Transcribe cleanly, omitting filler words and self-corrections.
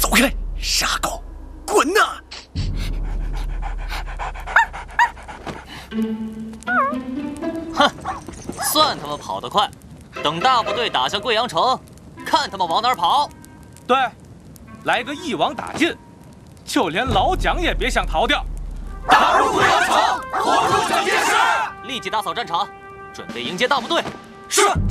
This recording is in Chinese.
走开，傻狗，滚呐！ 哼，算他们跑得快。等大部队打下贵阳城，看他们往哪儿跑。 对，来个一网打尽，就连老蒋也别想逃掉。 打入贵阳城，活捉蒋介石！ 立即打扫战场，准备迎接大部队。 是。